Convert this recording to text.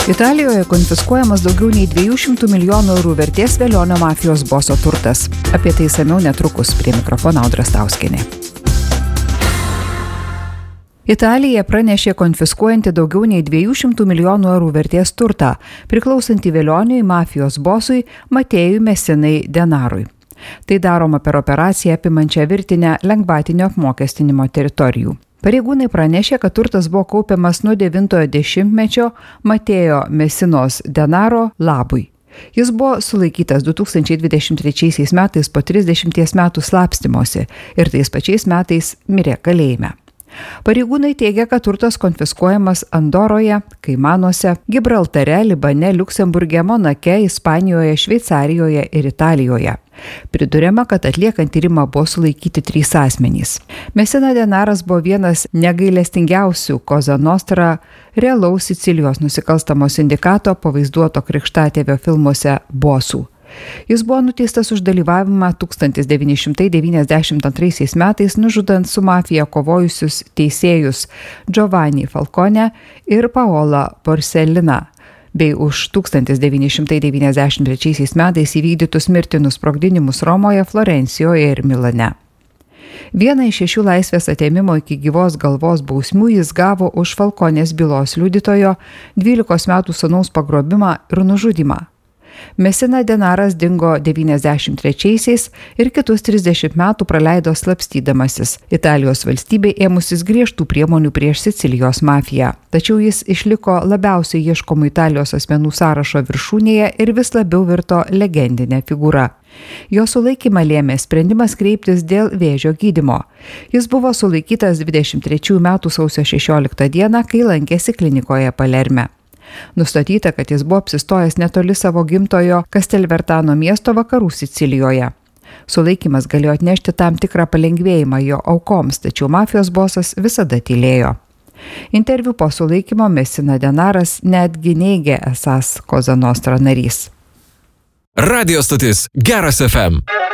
Italijoje konfiskuojamas daugiau nei 200 milijonų eurų vertės Velionio mafijos boso turtas. Apie tai išsamiau netrukus, prie mikrofono Audra Stauskienė. Italija pranešė konfiskuojanti daugiau nei 200 milijonų eurų vertės turtą, priklausantį Velioniui mafijos bosui Matėjui Messinai Denarui. Tai daroma per operaciją apimančią virtinę lengvatinio apmokestinimo teritorijų. Pareigūnai pranešė, kad turtas buvo kaupiamas nuo 90-ojo dešimtmečio Matėjo Messinos Denaro labui. Jis buvo sulaikytas 2023 metais po 30 metų slapstymosi ir tais pačiais metais mirė kalėjime. Pareigūnai teigia, kad turtas konfiskuojamas Andoroje, Kaimanuose, Gibraltare, Libane, Liuksemburge, Monake, Ispanijoje, Šveicarijoje ir Italijoje. Priduriama, kad atliekant tyrimą buvo sulaikyti 3 asmenys. Messina Denaras buvo vienas negailestingiausių Cosa Nostra realaus Sicilijos nusikalstamo sindikato pavaizduoto krikštatėvio filmuose bosų. Jis buvo nuteistas už dalyvavimą 1992 metais nužudant su mafija kovojusius teisėjus Giovanni Falcone ir Paola Borsellino, bei už 1993 metais įvykdytus mirtinus sprogdinimus Romoje, Florencijoje ir Milane. Vieną iš 6 laisvės atėmimo iki gyvos galvos bausmių jis gavo už Falconės bylos liudytojo 12 metų sūnaus pagrobimą ir nužudymą. Messina Denaras dingo 93 ir kitus 30 metų praleido slapstydamasis. Italijos valstybė ėmusis griežtų priemonių prieš Sicilijos mafiją. Tačiau jis išliko labiausiai ieškomų Italijos asmenų sąrašo viršūnėje ir vis labiau virto legendinė figūra. Jo sulaikymą lėmė sprendimas kreiptis dėl vėžio gydymo. Jis buvo sulaikytas 23 metų sausio 16 dieną, kai lankėsi klinikoje Palerme. Nustatyta, kad jis buvo apsistojęs netoli savo gimtojo Castelvetrano miesto vakarų Sicilijoje. Sulaikymas galėjo atnešti tam tikrą palengvėjimą jo aukoms, tačiau mafijos bosas visada tylėjo. Interviu po sulaikymo Messina Denaras netgi neigė esąs Cosa Nostra narys. Radio stotis Geras FM.